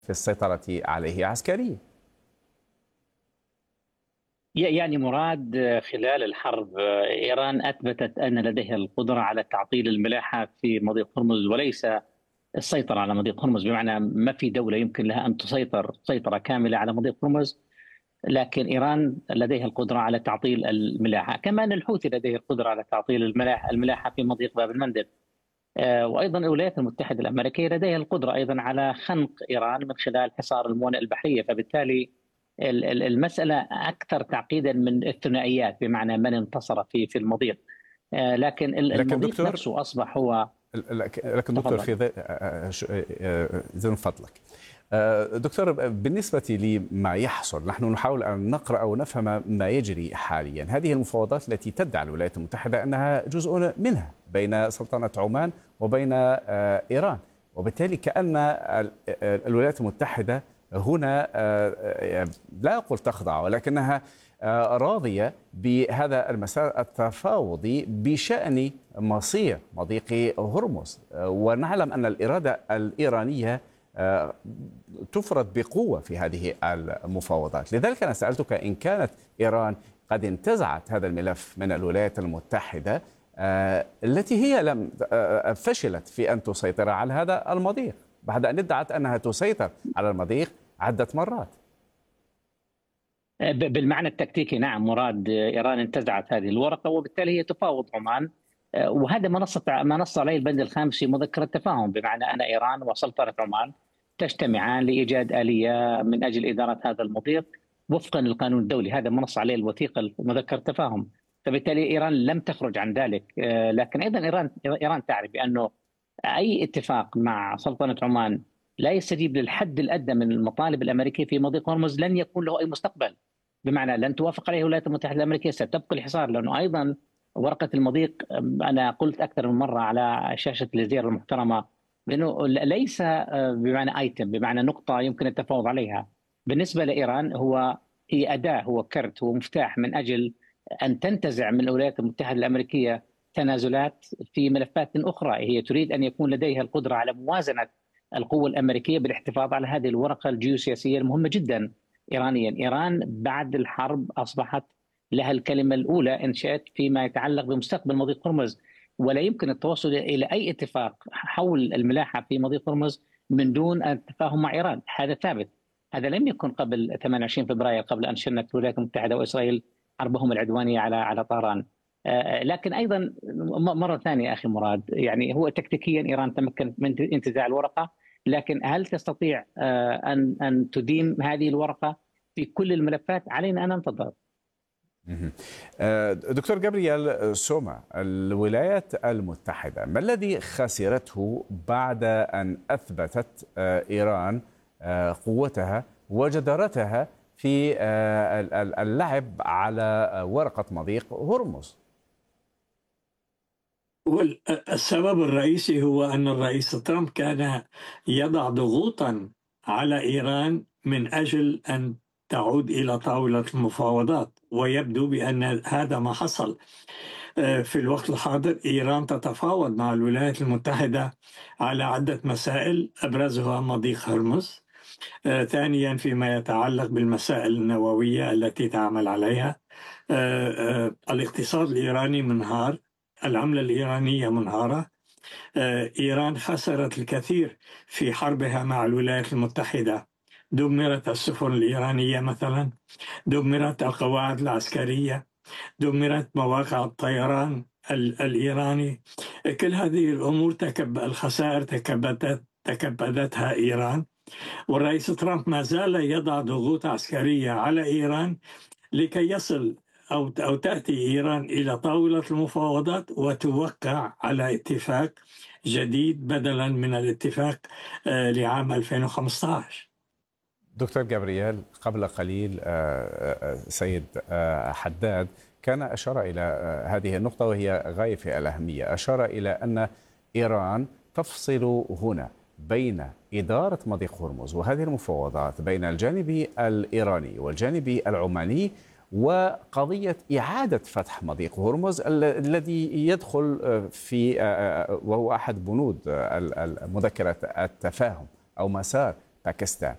في السيطرة عليه عسكريا. يعني مراد، خلال الحرب إيران أثبتت أن لديها القدرة على تعطيل الملاحة في مضيق هرمز، وليس السيطرة على مضيق هرمز. بمعنى ما في دولة يمكن لها أن تسيطر سيطرة كاملة على مضيق هرمز، لكن إيران لديها القدرة على تعطيل الملاحة. كمان الحوثي لديه القدرة على تعطيل الملاحة في مضيق باب المندب. وأيضا الولايات المتحدة الأمريكية لديها القدرة أيضا على خنق إيران من خلال حصار الموانئ البحرية. فبالتالي المسألة أكثر تعقيدا من الثنائيات، بمعنى من انتصر في المضيق. لكن لكن المضيق دكتور نفسه أصبح هو. لكن دكتور تفضل. في إذن فضلك، دكتور، بالنسبة لما يحصل، نحن نحاول أن نقرأ ونفهم ما يجري حاليا. هذه المفاوضات التي تدعي الولايات المتحدة أنها جزء منها بين سلطنة عمان وبين إيران، وبالتالي كأن الولايات المتحدة هنا لا أقول تخضع، ولكنها راضية بهذا المسار التفاوضي بشأن مصير مضيق هرمز. ونعلم أن الإرادة الإيرانية تفرض بقوة في هذه المفاوضات. لذلك أنا سألتك إن كانت إيران قد انتزعت هذا الملف من الولايات المتحدة، التي هي لم فشلت في أن تسيطر على هذا المضيق بعد أن ادعت أنها تسيطر على المضيق عدة مرات. بالمعنى التكتيكي نعم مراد، إيران انتزعت هذه الورقة وبالتالي هي تفاوض عمان. وهذا ما نص عليه البند الخامس في مذكرة التفاهم، بمعنى أن إيران وسلطنة عمان تجتمعان لإيجاد آلية من أجل إدارة هذا المضيق وفقا للقانون الدولي. هذا ما نص عليه الوثيقة مذكرة التفاهم. فبالتالي إيران لم تخرج عن ذلك. لكن أيضا إيران تعرف بأنه أي اتفاق مع سلطنة عمان لا يستجيب للحد الأدنى من المطالب الأمريكية في مضيق هرمز لن يكون له أي مستقبل. بمعنى لن توافق عليه الولايات المتحدة الأمريكية، ستبقى الحصار. لأنه أيضا ورقة المضيق، أنا قلت أكثر من مرة على شاشة الجزيرة المحترمة، بأنه ليس بمعنى آيتم، بمعنى نقطة يمكن التفاوض عليها. بالنسبة لإيران هي أداة، هو كرت، هو مفتاح من أجل أن تنتزع من الولايات المتحدة الأمريكية تنازلات في ملفات أخرى. هي تريد أن يكون لديها القدرة على موازنة القوة الأمريكية بالاحتفاظ على هذه الورقة الجيوسياسية المهمة جدا إيرانيا. إيران بعد الحرب أصبحت لها الكلمة الأولى إن شئت فيما يتعلق بمستقبل مضيق هرمز، ولا يمكن التوصل إلى أي اتفاق حول الملاحة في مضيق هرمز من دون التفاهم مع إيران. هذا ثابت. هذا لم يكن قبل 28 فبراير، قبل أن شنت الولايات المتحدة وإسرائيل حربهم العدوانية على طهران. لكن أيضا مرة ثانية أخي مراد، يعني هو تكتيكيا إيران تمكنت من انتزاع الورقة، لكن هل تستطيع أن تديم هذه الورقة في كل الملفات؟ علينا أن ننتظر. دكتور جابرييل سوما، الولايات المتحدة ما الذي خسرته بعد أن أثبتت إيران قوتها وجدارتها في اللعب على ورقة مضيق هرمز؟ السبب الرئيسي هو أن الرئيس ترامب كان يضع ضغوطا على إيران من أجل أن تعود إلى طاولة المفاوضات، ويبدو بأن هذا ما حصل. في الوقت الحاضر إيران تتفاوض مع الولايات المتحدة على عدة مسائل، أبرزها مضيق هرمز. ثانيا فيما يتعلق بالمسائل النووية التي تعمل عليها. الاقتصاد الإيراني منهار، العملة الإيرانية منهارة. إيران خسرت الكثير في حربها مع الولايات المتحدة. دمرت السفن الإيرانية مثلا، دمرت القواعد العسكرية، دمرت مواقع الطيران الإيراني. كل هذه الأمور الخسائر تكبدتها إيران، والرئيس ترامب ما زال يضع ضغوط عسكرية على إيران لكي يصل أو تأتي إيران إلى طاولة المفاوضات وتوقع على اتفاق جديد بدلا من الاتفاق لعام 2015. دكتور جابرييل، قبل قليل سيد حداد كان أشار إلى هذه النقطة وهي غاية في الأهمية. أشار إلى أن إيران تفصل هنا بين إدارة مضيق هرمز وهذه المفاوضات بين الجانب الإيراني والجانب العماني وقضية إعادة فتح مضيق هرمز الذي يدخل في وهو أحد بنود مذكرة التفاهم أو مسار باكستان.